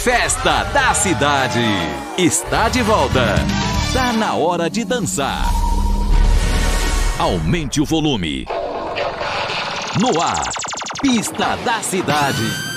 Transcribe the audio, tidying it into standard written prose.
Festa da Cidade está de volta. Tá na hora de dançar. Aumente o volume. No ar, Pista da Cidade.